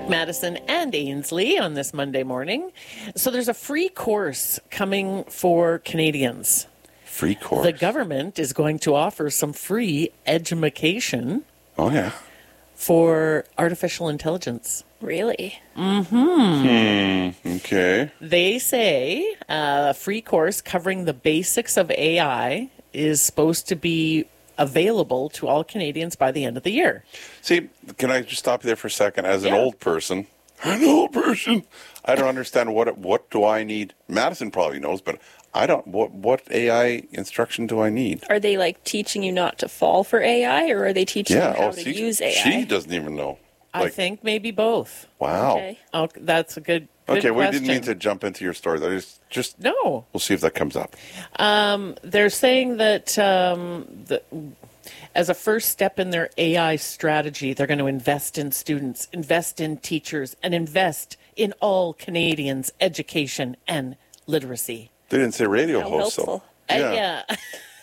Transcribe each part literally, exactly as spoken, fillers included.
Madison and Ainsley on this Monday morning. So there's a free course coming for Canadians. Free course? The government is going to offer some free edumacation. Oh, yeah. For artificial intelligence. Really? Mm-hmm. Hmm. Okay. They say uh, a free course covering the basics of A I is supposed to be available to all Canadians by the end of the year. See, can I just stop you there for a second? As an Yeah. old person, an old person, I don't understand what what do I need. Madison probably knows, but I don't. What what A I instruction do I need? Are they like teaching you not to fall for A I, or are they teaching Yeah. you how Oh, to see, use A I? she doesn't even know. I Like, think maybe both. wow. Okay. Oh, that's a good, good Okay, we question. didn't mean to jump into your story. That is just No. we'll see if that comes up. Um, they're saying that um, the, as a first step in their A I strategy, they're going to invest in students, invest in teachers, and invest in all Canadians' education and literacy. They didn't say radio How host, helpful. so Uh, yeah. yeah.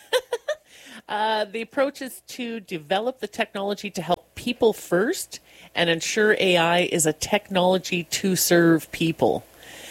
uh, the approach is to develop the technology to help people first and ensure A I is a technology to serve people.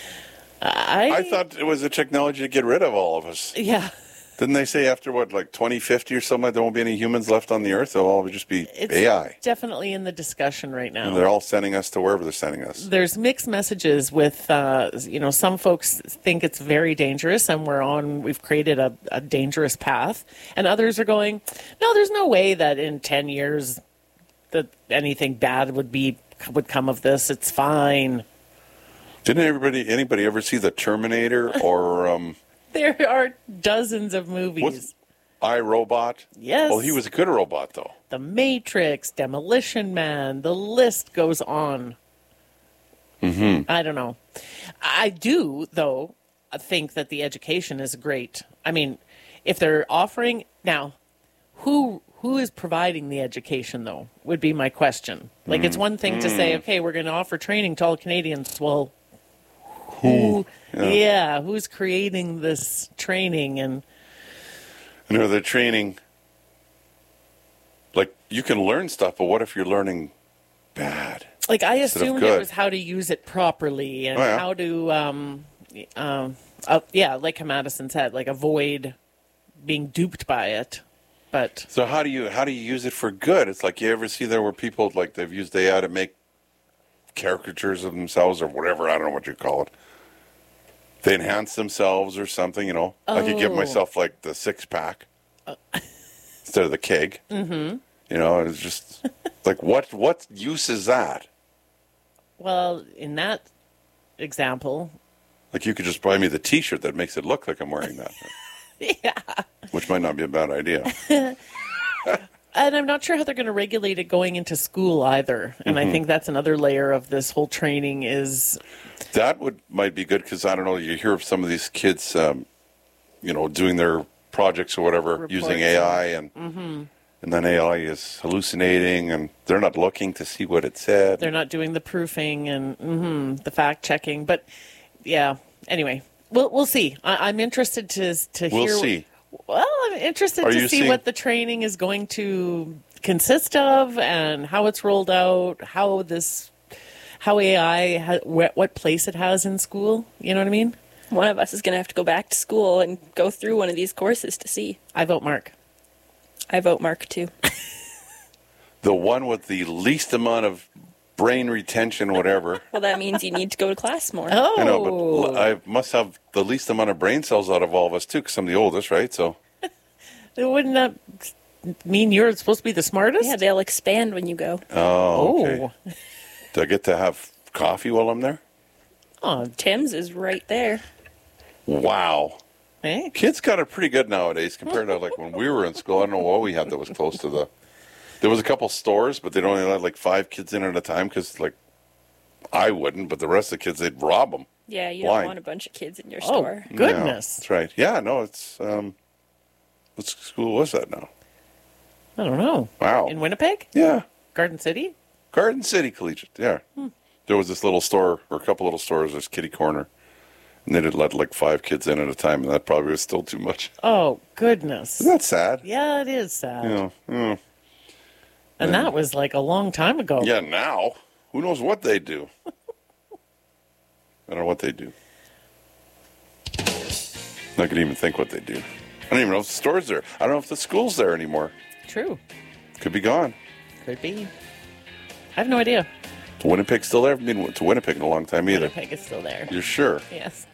I, I thought it was a technology to get rid of all of us. Yeah. Didn't they say after what, like twenty fifty or something, like there won't be any humans left on the earth? They'll all just be It's A I. definitely in the discussion right now. And they're all sending us to wherever they're sending us. There's mixed messages with, uh, you know, some folks think it's very dangerous and we're on, we've created a, a dangerous path. And others are going, no, there's no way that in ten years that anything bad would be, would come of this. It's fine. Didn't everybody, anybody ever see the Terminator or um, There are dozens of movies. what's iRobot? Yes. Well, he was a good robot, though. The Matrix, Demolition Man, the list goes on. Mm-hmm. I don't know. I do, though, think that the education is great. I mean, if they're offering now, who who is providing the education, though, would be my question. Like, it's one thing to say, okay, we're going to offer training to all Canadians. Well, who? Yeah. Yeah, who's creating this training? And You know, they're training. Like, you can learn stuff, but what if you're learning bad? like, I Instead of assumed good. it was how to use it properly and Oh, yeah. how to, um, um, uh, yeah, like Madison said, like avoid being duped by it. But So how do you how do you use it for good? It's like, you ever see there where people, like, they've used A I to make caricatures of themselves or whatever, I don't know what you call it. They enhance themselves or something, you know. I could give Oh. myself, like, the six-pack instead of the keg. Mm-hmm. You know, it's just, like, what what use is that? well, in that example, Like, you could just buy me the T-shirt that makes it look like I'm wearing that. yeah. Which might not be a bad idea. And I'm not sure how they're going to regulate it going into school either. And Mm-hmm. I think that's another layer of this whole training is, That would might be good because, I don't know, you hear of some of these kids, um, you know, doing their projects or whatever Reports using A I, and and then A I is hallucinating, and they're not looking to see what it said. they're not doing the proofing and mhm, the fact checking. But yeah, anyway, we'll we'll see. I, I'm interested to to We'll hear. see. Well, I'm interested Are to you see seeing- what the training is going to consist of and how it's rolled out, how this, how A I, ha, what, what place it has in school. You know what I mean? One of us is going to have to go back to school and go through one of these courses to see. I vote Mark. I vote Mark too. The one with the least amount of brain retention, whatever. Well, that means you need to go to class more. Oh, I know, but l- I must have the least amount of brain cells out of all of us too, because I'm the oldest, right? So wouldn't that mean you're supposed to be the smartest? Yeah, they'll expand when you go. oh, okay. Oh, Do I get to have coffee while I'm there? oh, Tim's is right there. Wow. hey. Kids got it pretty good nowadays compared to like when we were in school. I don't know what we had that was close to the. There was a couple stores, but they'd only let like five kids in at a time because like I wouldn't, but the rest of the kids they'd rob them. Yeah, you Why? don't want a bunch of kids in your Oh, store. goodness. That's right. Yeah, no, it's um, what school was that now? I don't know. Wow. In Winnipeg? Yeah, Garden City? Garden City Collegiate. Yeah, there was this little store or a couple little stores. This kitty corner, and they'd let like five kids in at a time, and that probably was still too much. Oh, goodness. Isn't that sad? Yeah, it is sad. Yeah. Yeah. And that was like a long time ago. Yeah, now. Who knows what they do? I don't know what they do. I can even think what they do. I don't even know if the store's there. I don't know if the school's there anymore. True. Could be gone. Could be. I have no idea. Is Winnipeg still there? I haven't been to Winnipeg in a long time either. Winnipeg is still there. You're sure? Yes.